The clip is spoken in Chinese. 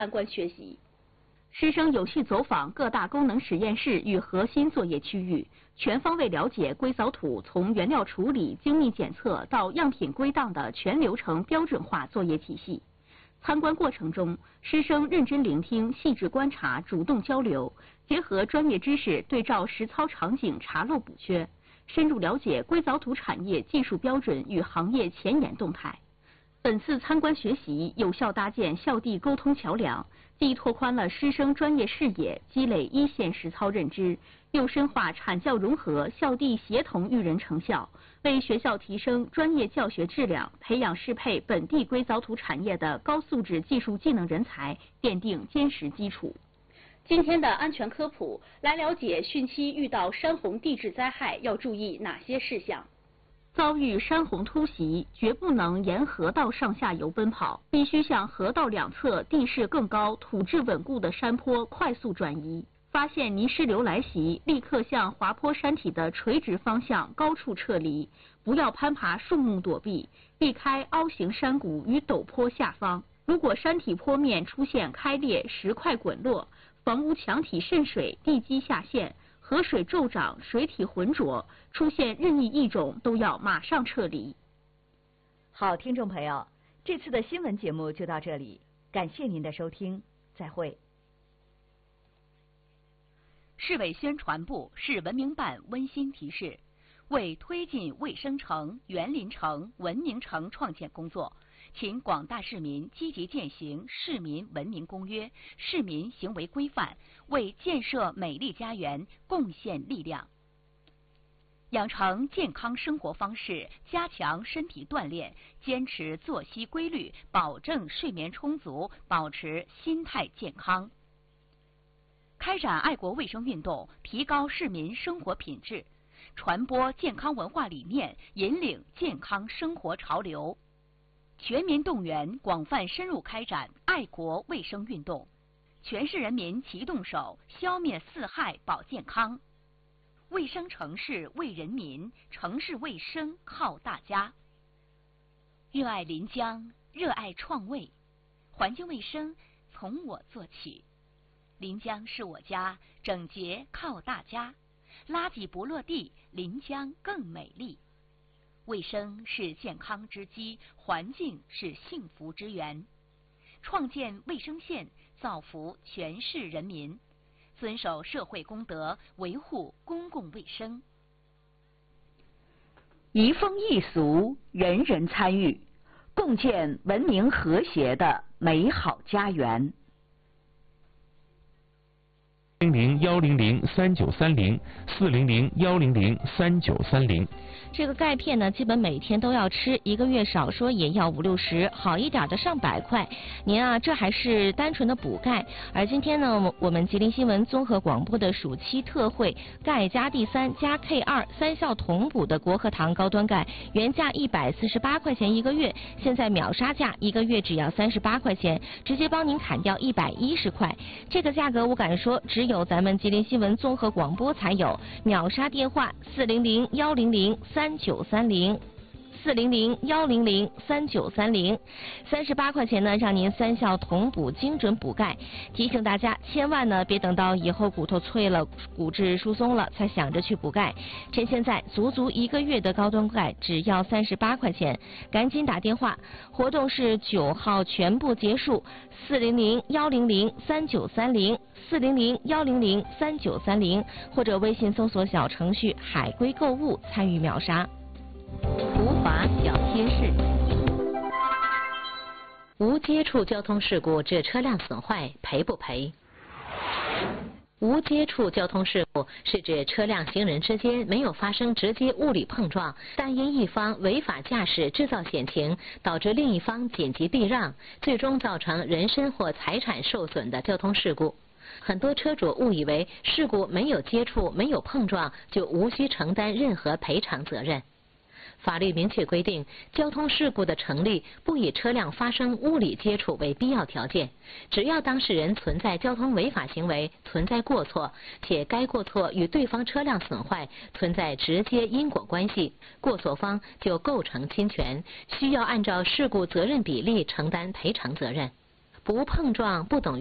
参观学习。 师生有序走访各大功能实验室与核心作业区域，全方位了解硅藻土从原料处理、精密检测到样品归档的全流程标准化作业体系。参观过程中，师生认真聆听、细致观察、主动交流，结合专业知识对照实操场景查漏补缺，深入了解硅藻土产业技术标准与行业前沿动态。本次参观学习有效搭建校地沟通桥梁，既拓宽了师生专业视野，积累一线实操认知，又深化产教融合、校地协同育人成效，为学校提升专业教学质量、培养适配本地硅藻土产业的高素质技术技能人才奠定坚实基础。 今天的安全科普，来了解汛期遇到山洪地质灾害要注意哪些事项。 遭遇山洪突袭，绝不能沿河道上下游奔跑，必须向河道两侧地势更高、土质稳固的山坡快速转移。发现泥石流来袭，立刻向滑坡山体的垂直方向高处撤离，不要攀爬树木躲避，避开凹形山谷与陡坡下方。如果山体坡面出现开裂、石块滚落，房屋墙体渗水、地基下陷，河水骤涨、水体浑浊，出现任意异种都要马上撤离。 好，听众朋友，这次的新闻节目就到这里，感谢您的收听，再会。 市委宣传部、市文明办温馨提示：为推进卫生城、园林城、文明城创建工作，请广大市民积极践行《市民文明公约》、市民行为规范，为建设美丽家园贡献力量。养成健康生活方式，加强身体锻炼，坚持作息规律，保证睡眠充足，保持心态健康。开展爱国卫生运动，提高市民生活品质，传播健康文化理念，引领健康生活潮流。全民动员，广泛深入开展爱国卫生运动，全市人民齐动手，消灭四害保健康。卫生城市为人民，城市卫生靠大家。热爱临江，热爱创卫，环境卫生从我做起。临江是我家，整洁靠大家。垃圾不落地，临江更美丽。卫生是健康之基，环境是幸福之源。创建卫生县，造福全市人民。遵守社会公德，维护公共卫生。 移风易俗，人人参与，共建文明和谐的美好家园。 400-100-3930，400-100-3930。 这个钙片呢，基本每天都要吃，1个月少说也要50-60，好一点的上100块。您啊，这还是单纯的补钙。而今天呢，我们吉林新闻综合广播的暑期特惠钙加 D3 加 K2 3效同补的国和堂高端钙，原价148块钱1个月，现在秒杀价1个月只要38块钱，直接帮您砍掉110块。这个价格我敢说，只有咱们吉林新闻综合广播才有。秒杀电话400-100-3930，400-100-3930，38块钱呢，让您3效同补，精准补钙。提醒大家，千万呢别等到以后骨头脆了、骨质疏松了才想着去补钙，趁现在足1个月的高端钙只要38块钱，赶紧打电话。活动是9号全部结束，400-100-3930，400-100-3930，或者微信搜索小程序海龟购物参与秒杀。 普法小贴士：无接触交通事故致车辆损坏，赔不赔？无接触交通事故是指车辆行人之间没有发生直接物理碰撞，但因一方违法驾驶制造险情，导致另一方紧急避让，最终造成人身或财产受损的交通事故。很多车主误以为事故没有接触、没有碰撞就无需承担任何赔偿责任。法律明确规定，交通事故的成立不以车辆发生物理接触为必要条件，只要当事人存在交通违法行为、存在过错，且该过错与对方车辆损坏存在直接因果关系，过错方就构成侵权，需要按照事故责任比例承担赔偿责任。 不碰撞不等于